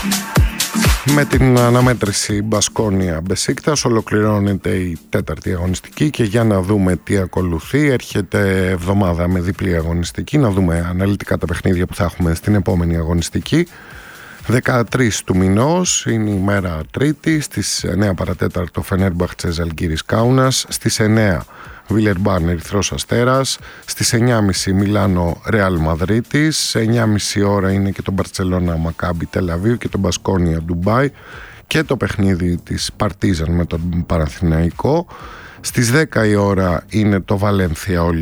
Με την αναμέτρηση Μπασκόνια Μπεσίκτας ολοκληρώνεται η τέταρτη αγωνιστική και για να δούμε τι ακολουθεί έρχεται εβδομάδα με διπλή αγωνιστική, να δούμε αναλυτικά τα παιχνίδια που θα έχουμε στην επόμενη αγωνιστική. 13 του μηνός είναι η μέρα Τρίτη, στις 9 παρατέταρτο Φενέρμπαχτσε Ζαλγκίρις Κάουνας, στις 9 Βιλερμπάν Ερυθρός Αστέρας, στις 9.30 Μιλάνο Ρεάλ Μαδρίτης, σε 9.30 ώρα είναι και το Μπαρτσελώνα Μακάμπι Τελαβίβ και το Μπασκόνια Ντουμπάι και το παιχνίδι της Παρτίζαν με τον Παναθηναϊκό. Στις 10 η ώρα είναι το Βαλένθια